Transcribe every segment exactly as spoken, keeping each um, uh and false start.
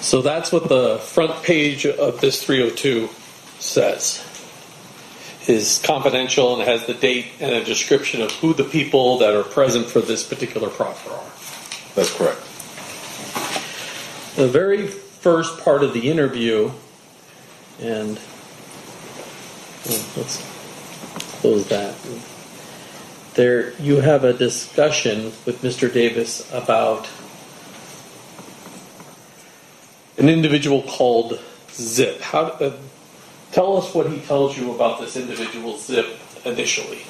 So that's what the front page of this three oh two says. Is confidential and has the date and a description of who the people that are present for this particular proffer are. That's correct. The very first part of the interview, and oh, let's close that. There, you have a discussion with Mister Davis about an individual called Zip. How? Uh, tell us what he tells you about this individual Zip initially.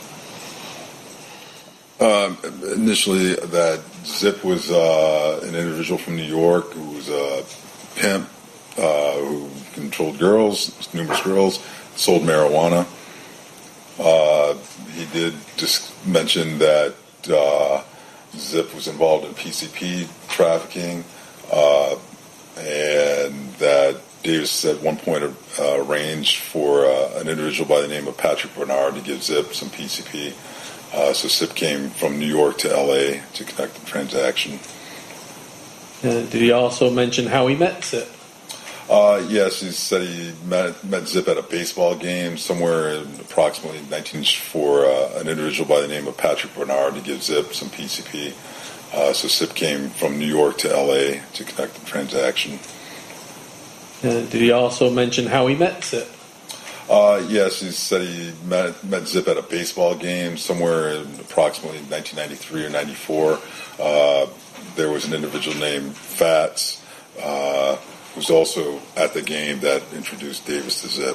Um, initially, that Zip was uh, an individual from New York who was a pimp uh, who controlled girls, numerous girls, sold marijuana. Uh, he did just mention that uh, Zip was involved in P C P trafficking, uh, and that Davis at one point uh, arranged for uh, an individual by the name of Patrick Bernard to give Zip some P C P. Uh, so Zip came from New York to L A to conduct the transaction. And did he also mention how he met Zip? Uh, yes, he said he met, met Zip at a baseball game somewhere in approximately nineteen for uh, an individual by the name of Patrick Bernard to give Zip some P C P. Uh, so Zip came from New York to L A to conduct the transaction. And did he also mention how he met Zip? Uh, yes, he said he met, met Zip at a baseball game somewhere in approximately nineteen ninety-three or ninety-four. Uh, there was an individual named Fats uh, who was also at the game that introduced Davis to Zip.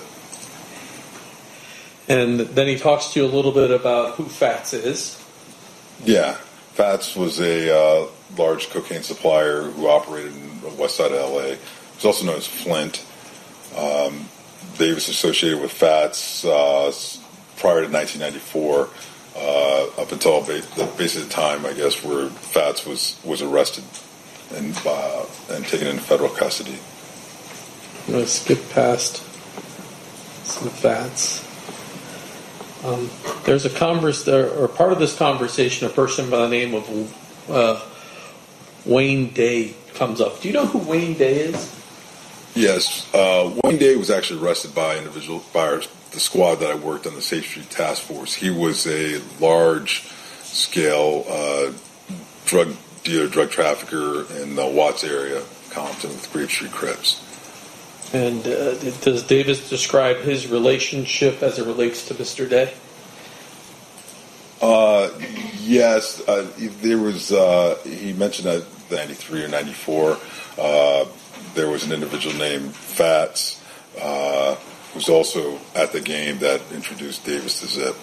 And then he talks to you a little bit about who Fats is. Yeah, Fats was a uh, large cocaine supplier who operated in the west side of L A. He was also known as Flint. Um, Davis associated with Fats uh, prior to nineteen ninety-four, uh, up until ba- the basically the time, I guess, where Fats was, was arrested and uh, and taken into federal custody. I'm going to skip past some Fats. Um, there's a converse, or part of this conversation, a person by the name of uh, Wayne Day comes up. Do you know who Wayne Day is? Yes, uh, Wayne Day was actually arrested by individual by our, the squad that I worked on, the Safe Street Task Force. He was a large-scale uh, drug dealer, drug trafficker in the Watts area, Compton, with Grape Street Crips. And uh, does Davis describe his relationship as it relates to Mister Day? Uh, yes, uh, there was. Uh, he mentioned that ninety-three or ninety-four. Uh, There was an individual named Fats uh, who was also at the game that introduced Davis to Zip.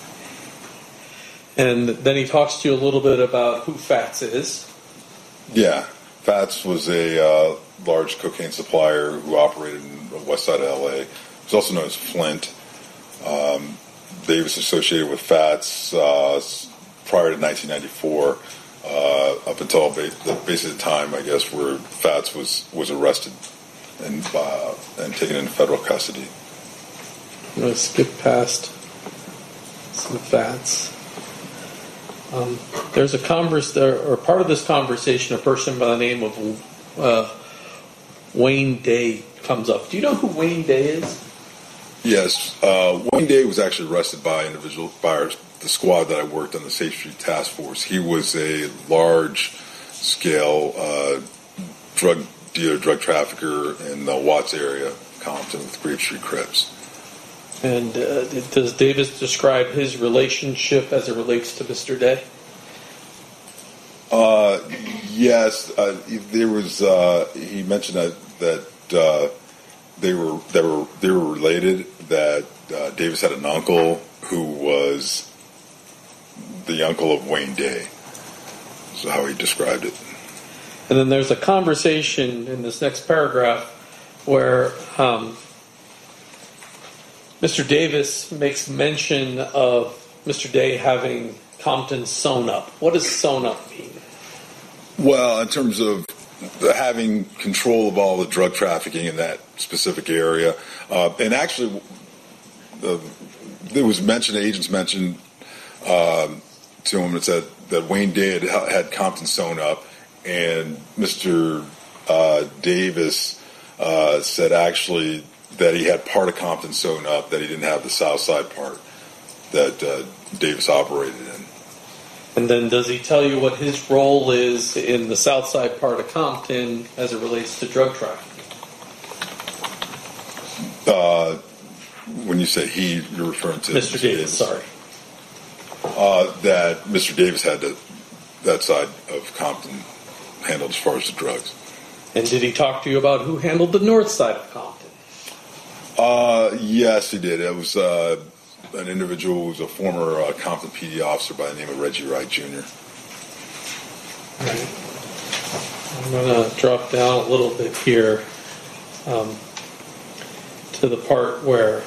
And then he talks to you a little bit about who Fats is. Yeah, Fats was a uh, large cocaine supplier who operated in the west side of L A. He was also known as Flint. Um, Davis associated with Fats uh, prior to nineteen ninety-four. Uh, up until ba- the basically the time, I guess, where Fats was, was arrested and uh, and taken into federal custody. I'm going to skip past some Fats. Um, there's a converse, or part of this conversation, a person by the name of uh, Wayne Day comes up. Do you know who Wayne Day is? Yes, uh, Wayne Day was actually arrested by individual by our, the squad that I worked on, the Safe Street Task Force. He was a large-scale uh, drug dealer, drug trafficker in the Watts area, Compton, with Grape Street Crips. And uh, does Davis describe his relationship as it relates to Mister Day? Uh, yes, uh, there was. Uh, he mentioned that that uh, they were they were they were related. That uh, Davis had an uncle who was the uncle of Wayne Day. That's how he described it. And then there's a conversation in this next paragraph where um, Mister Davis makes mention of Mister Day having Compton sewn up. What does sewn up mean? Well, in terms of having control of all the drug trafficking in that specific area, uh, and actually, the, there was mentioned, agents mentioned um, to him, it said that Wayne Day had, had Compton sewn up, and Mister uh, Davis uh, said actually that he had part of Compton sewn up, that he didn't have the south side part that uh, Davis operated in. And then does he tell you what his role is in the south side part of Compton as it relates to drug trafficking? Uh, when you say he, you're referring to Mister Davis, sorry. Uh, that Mister Davis had to, that side of Compton handled as far as the drugs. And did he talk to you about who handled the north side of Compton? Uh, yes, he did. It was uh, an individual who was a former uh, Compton P D officer by the name of Reggie Wright Junior Right. I'm going to drop down a little bit here um, to the part where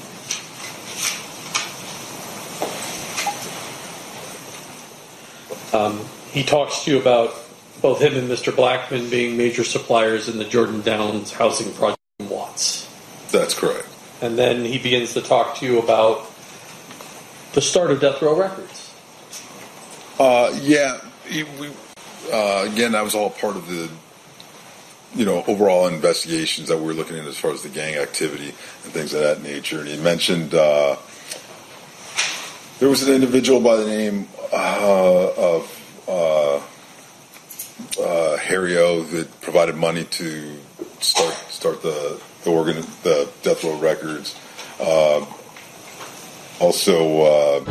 um, he talks to you about both him and Mister Blackman being major suppliers in the Jordan Downs housing project in Watts. That's correct. And then he begins to talk to you about the start of Death Row Records. Uh, yeah, he, we, uh, again, that was all part of the, you know, overall investigations that we were looking at as far as the gang activity and things of that nature. And he mentioned uh, there was an individual by the name uh, of uh, uh, Harry O that provided money to start start the the organ the Death Row Records. Uh, also. Uh,